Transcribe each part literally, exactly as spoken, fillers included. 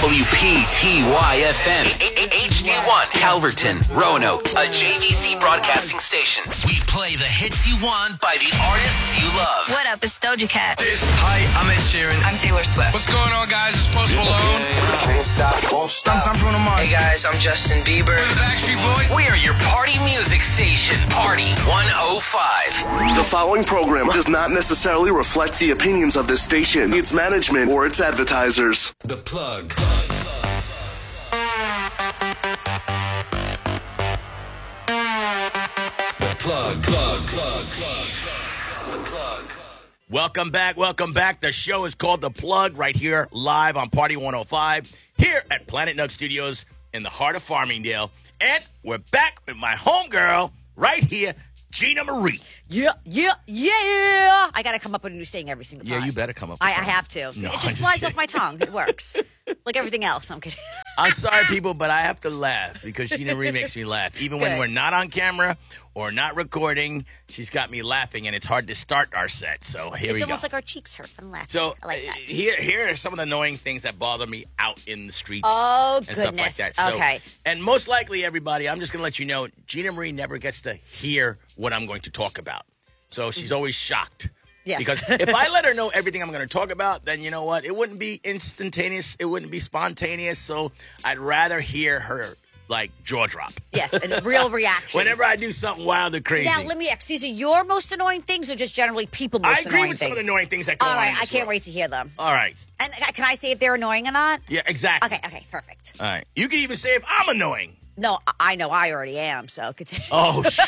W P T Y F M, H D one, Calverton, Roanoke, a J V C broadcasting station. We play the hits you want by the artists you love. What up, it's Doja Cat. Hi, I'm Ed Sheeran. I'm Taylor Swift. What's going on, guys? It's Post Malone. Can't stop, won't stop. I'm Bruno Mars. Hey guys, I'm Justin Bieber. We're the Backstreet Boys. We are your party music station, Party one oh five. The following program does not necessarily reflect the opinions of this station, its management, or its advertisers. The Plug. The Plug. Plug. Plug. Plug. The Plug. Welcome back, welcome back. The show is called The Plug right here live on Party one oh five here at Planet Nut Studios in the heart of Farmingdale. And we're back with my homegirl right here, Gina Marie. Yeah, yeah, yeah. I got to come up with a new saying every single time. Yeah, you better come up with I, I something. have to. No, it I'm just just flies kidding. off my tongue. It works. Like everything else. I'm kidding. I'm sorry, people, but I have to laugh because Gina Marie makes me laugh. Even when Good. we're not on camera or not recording, she's got me laughing, and it's hard to start our set. So here It's we go. almost like our cheeks hurt from laughing. So I like that. uh, here, here are some of the annoying things that bother me out in the streets. Oh, and stuff like goodness. that. So, Okay. And most likely, everybody, I'm just going to let you know, Gina Marie never gets to hear what I'm going to talk about. So she's always shocked. Yes. Because if I let her know everything I'm going to talk about, then you know what? It wouldn't be instantaneous. It wouldn't be spontaneous. So I'd rather hear her, like, jaw drop. Yes, and real reactions. Whenever I do something wild or crazy. Now, let me ask, these are your most annoying things or just generally people most I annoying agree with things? some of the annoying things that go All on. right, in I this can't world. wait to hear them. All right. And uh, can I say if they're annoying or not? Yeah, exactly. Okay, okay, perfect. All right. You can even say if I'm annoying. No, I I know I already am, so continue. Oh, sh-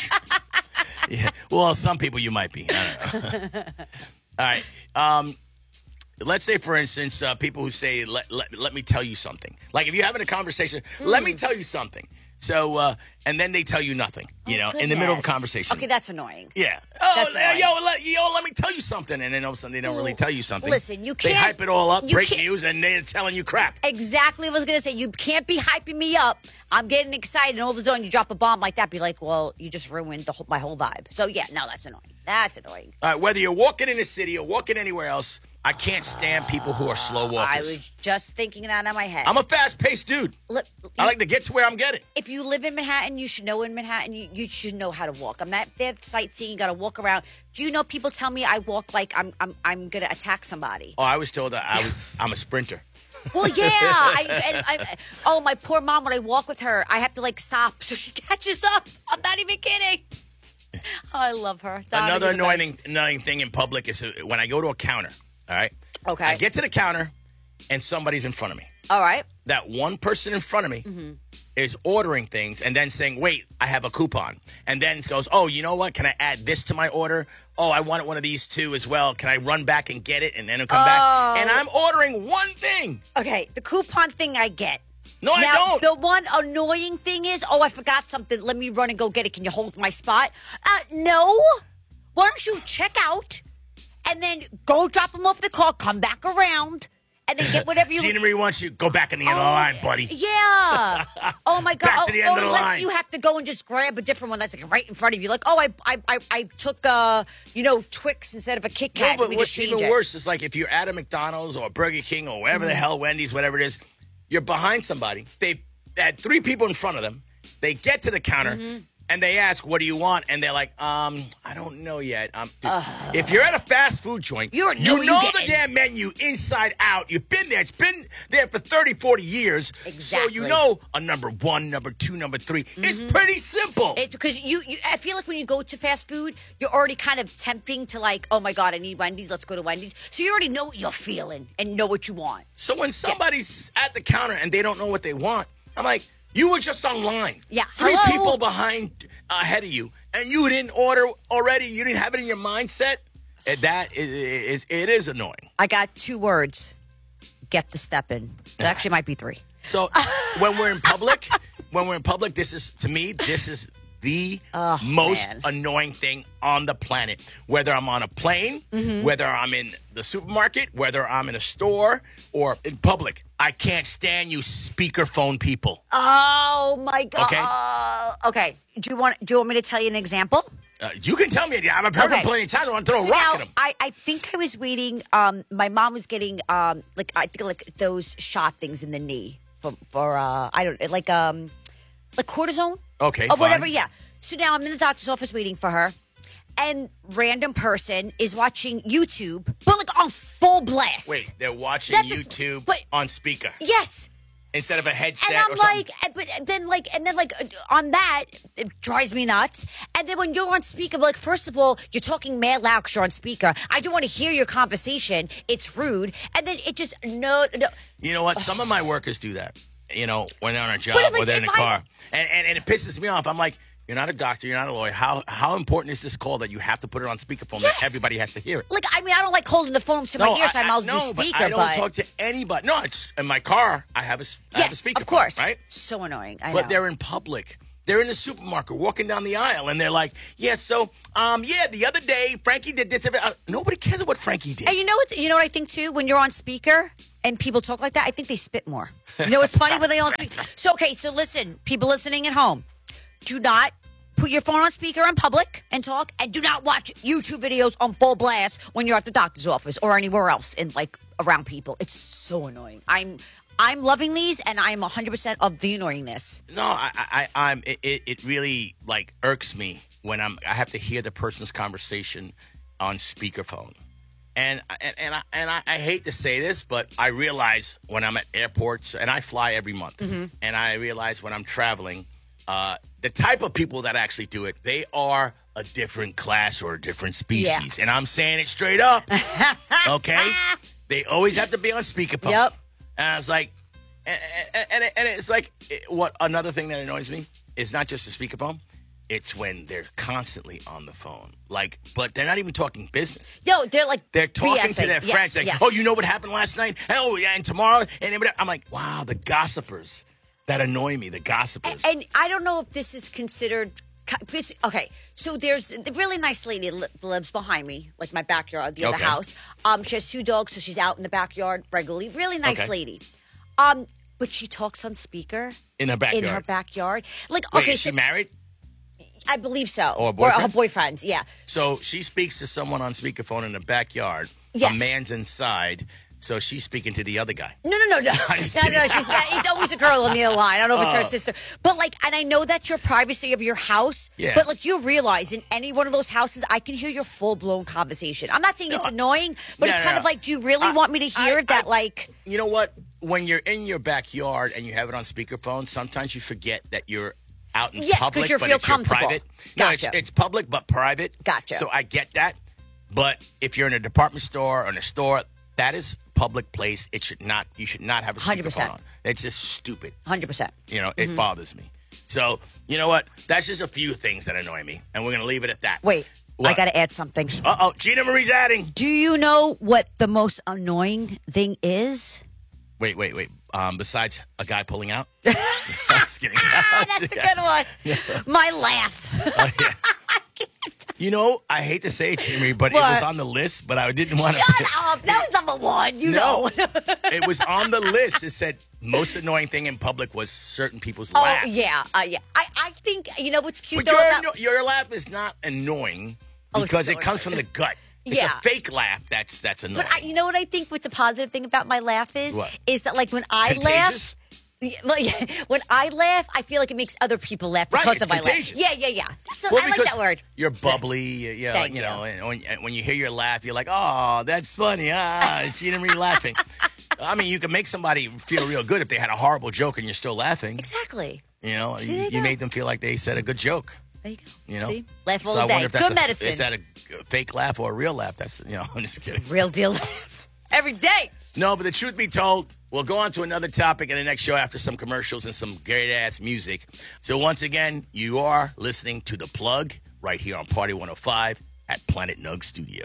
yeah. Well, some people you might be. I don't know. All right. Um, let's say, for instance, uh, people who say, let, let, let me tell you something. Like if you're having a conversation, let me tell you something. So, uh, and then they tell you nothing, you Oh, know, in the middle of a goodness. conversation. Okay, that's annoying. Yeah. Oh, That's uh, annoying. yo, let, yo, let me tell you something. And then all of a sudden they don't really tell you something. Listen, you They can't- hype it all up, you break can't- news, and they're telling you crap. Exactly what I was going to say. You can't be hyping me up. I'm getting excited, and all of a sudden you drop a bomb like that. Be like, well, you just ruined the whole, my whole vibe. So, yeah, no, that's annoying. That's annoying. All right, whether you're walking in the city or walking anywhere else, I can't stand people who are slow walkers. I was just thinking that in my head. I'm a fast-paced dude. Look, I like to get to where I'm getting. if you live in Manhattan, you should know in Manhattan, you, you should know how to walk. I'm not there sightseeing. You got to walk around. Do you know people tell me I walk like I'm I'm I'm going to attack somebody? Oh, I was told that I was, I'm a sprinter. Well, yeah. I, and I, oh, my poor mom, when I walk with her, I have to, like, stop so she catches up. I'm not even kidding. Oh, I love her. Donna, Another you're the annoying, best. annoying thing in public is uh, when I go to a counter, all right? Okay. I get to the counter, and somebody's in front of me. All right. That one person in front of me Mm-hmm. is ordering things and then saying, wait, I have a coupon. And then it goes, oh, you know what? Can I add this to my order? Oh, I wanted one of these too as well. Can I run back and get it? And then it'll come Oh. back. And I'm ordering one thing. Okay, the coupon thing I get. No, I now, don't. the one annoying thing is, oh, I forgot something. Let me run and go get it. Can you hold my spot? Uh, no. Why don't you check out and then go drop them off the car, come back around, and then get whatever you... Gina Marie wants you go back in the end of the Oh, line, buddy. Yeah. Oh my God. Back to the end oh, of the unless line. you have to go and just grab a different one that's like right in front of you. Like, oh, I I I, I took uh you know Twix instead of a Kit No, Kat. but we what's just change even it. worse is like if you're at a McDonald's or Burger King or wherever the hell, Wendy's, whatever it is, you're behind somebody. They had three people in front of them. They get to the counter Mm-hmm. and they ask, "What do you want?" And they're like, "Um, I don't know yet." Um, dude, if you're at a fast food joint, You already know you what know you're the getting. damn menu inside out. You've been there. It's been there for thirty, forty years. Exactly. So you know a number one, number two, number three. It's pretty simple. It's because you, you, I feel like when you go to fast food, you're already kind of tempting to like, oh my God, I need Wendy's. Let's go to Wendy's. So you already know what you're feeling and know what you want. So when somebody's at the counter and they don't know what they want, I'm like, you were just online. Yeah, Three hello? people behind, uh, ahead of you, and you didn't order already. You didn't have it in your mindset. And that is, is it is annoying. I got two words. Get the step in. It actually might be three. So when we're in public, when we're in public, this is, to me, this is the Oh, most man. annoying thing on the planet. Whether I'm on a plane, Mm-hmm. whether I'm in the supermarket, whether I'm in a store or in public, I can't stand you speakerphone people. Oh my God. Okay. Uh, okay. Do you want? Do you want me to tell you an example? Uh, you can tell me. I've heard Okay. him plenty of times. I want to throw a So rock now, at him. I, I think I was waiting. Um, my mom was getting um, like I think like those shot things in the knee for for uh, I don't like um, like cortisone. Okay, or whatever. fine. Yeah. So now I'm in the doctor's office waiting for her, and random person is watching YouTube, but like on full blast. Wait, they're watching That's the- YouTube but- on speaker Yes. instead of a headset And I'm or something. like, and- but then like, and then like uh, on that, it drives me nuts. And then when you're on speaker, like, first of all, you're talking mad loud because you're on speaker. I don't want to hear your conversation. It's rude. And then it just no, no. You know what? Some of my workers do that. You know, when they're on a job But if or it- they're in a if I- car, and, and and it pisses me off. I'm like, you're not a doctor, you're not a lawyer. How how important is this call that you have to put it on speakerphone Yes. that everybody has to hear it? Like, I mean, I don't like holding the phone to my ear, so I'm all do no, speaker. but I don't talk to anybody. No, it's in my car. I have a, s- I have a yes, speakerphone, of course, right? So annoying. I But know. they're in public. They're in the supermarket walking down the aisle, and they're like, yeah, so, um, yeah, the other day, Frankie did this. Uh, nobody cares what Frankie did. And you know what? You know what I think too. When you're on speaker and people talk like that, I think they spit more. You know what's funny when they don't speak? So okay, so listen, people listening at home, do not put your phone on speaker in public and talk, and do not watch YouTube videos on full blast when you're at the doctor's office or anywhere else in like around people. It's so annoying. I'm I'm loving these, and I'm one hundred percent of the annoyingness. No, I, I, I'm. It, it, it really like irks me when I'm. I have to hear the person's conversation on speakerphone, and and and I and I, I hate to say this, but I realize when I'm at airports, and I fly every month, Mm-hmm. and I realize when I'm traveling, uh, the type of people that actually do it, they are a different class or a different species, Yeah. and I'm saying it straight up. Okay, they always have to be on speakerphone. Yep. And I was like, and, and, and, and it's like, it- what another thing that annoys me is not just the speakerphone, it's when they're constantly on the phone. Like, but they're not even talking business. Yo, they're like They're talking to BSing. their Yes, friends, like, yes. oh, you know what happened last night? Oh, yeah, and tomorrow? And I'm like, wow, the gossipers that annoy me, the gossipers. And I don't know if this is considered. because- Okay, so there's a really nice lady that li- lives behind me, like my backyard, the other Okay. house. Um, she has two dogs, so she's out in the backyard regularly. Really nice Okay. lady. Um, but she talks on speaker In her backyard. In her backyard, like Wait, okay, is she so married? I believe so. Or a boyfriend? her boyfriends, yeah. So she speaks to someone on speakerphone in the backyard. Yes. A man's inside, so she's speaking to the other guy. No, no, no, no, I'm just no, no. kidding. She's it's always a girl on the other line. I don't know if it's her Oh. sister, but like, and I know that's your privacy of your house. Yeah. But like, you realize in any one of those houses, I can hear your full blown conversation. I'm not saying it's No, annoying, but no, it's no, kind no. of like, do you really I- want me to hear I- that? I- like, You know what? When you're in your backyard and you have it on speakerphone, sometimes you forget that you're out in Yes, 'cause public, you but feel it's your comfortable. private. No, it's, Gotcha. it's public but private. Gotcha. So I get that. But if you're in a department store or in a store, that is public place. It should not. You should not have a one hundred speakerphone percent. on. It's just stupid. one hundred percent. You know, it bothers me. So you know what? That's just a few things that annoy me, and we're gonna leave it at that. Wait, I What? got to add something. Uh oh, Gina Marie's adding. Do you know what the most annoying thing is? Wait, wait, wait. Um, besides a guy pulling out. I'm just kidding. That's a good one. My laugh. Oh, yeah. You know, I hate to say it, Jimmy, but it was What? on the list, but I didn't want to. Shut up. That was number one. You No, know. it was on the list. It said most annoying thing in public was certain people's Oh laugh. yeah, uh, yeah. I, I think you know what's cute But though your, about anno- your laugh is not annoying Oh, it's because so it comes from the gut. It's Yeah. a fake laugh. That's that's annoying. But I, you know what I think? What's a positive thing about my laugh is What? is that like when I Contagious? laugh, yeah, well, yeah, when I laugh, I feel like it makes other people laugh Right, because it's of my contagious. laugh. Yeah, yeah, yeah. That's a, Well, I like because that word. You're bubbly, you, you know, Thank you know, you. and when, and when you hear your laugh, you're like, oh, that's funny. Ah, it's Gina Marie laughing. I mean, you can make somebody feel real good if they had a horrible joke and you're still laughing. Exactly. You know, See, you, there you you go. made them feel like they said a good joke. There you go. You know, See? Laugh all so I day. wonder if that's Good a, medicine. Is that a fake laugh or a real laugh? That's you know, I'm just kidding. Real deal laugh every day. No, but the truth be told, we'll go on to another topic in the next show after some commercials and some great ass music. So once again, you are listening to The Plug right here on Party one oh five at Planet Nug Studio.